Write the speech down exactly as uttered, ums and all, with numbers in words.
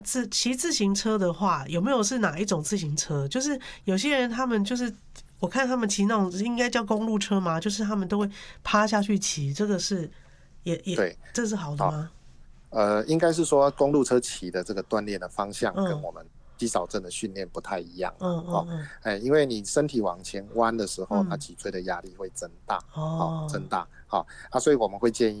自骑自行车的话，有没有是哪一种自行车？就是有些人他们就是我看他们骑那种应该叫公路车嘛，就是他们都会趴下去骑，这个是也也对， 这是好的好， 吗？ 呃，应该是说公路车骑的这个锻炼的方向跟嗯我们肌少症的训练不太一样嗯啊。哦， 嗯嗯哎，因为你身体往前弯的时候，它嗯， 脊椎的压力会增大，好、 哦。 增大，好、啊，所以我们会建议